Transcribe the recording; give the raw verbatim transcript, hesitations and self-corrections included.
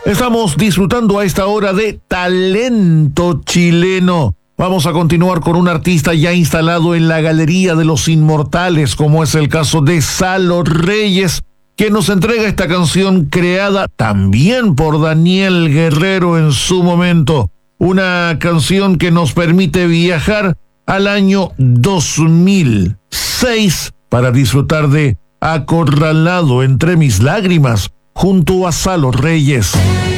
Estamos disfrutando a esta hora de talento chileno. Vamos a continuar con un artista ya instalado en la Galería de los Inmortales, como es el caso de Salo Reyes, que nos entrega esta canción creada también por Daniel Guerrero en su momento. Una canción que nos permite viajar al año dos mil seis para disfrutar de Acorralado entre mis lágrimas, junto a Salo Reyes.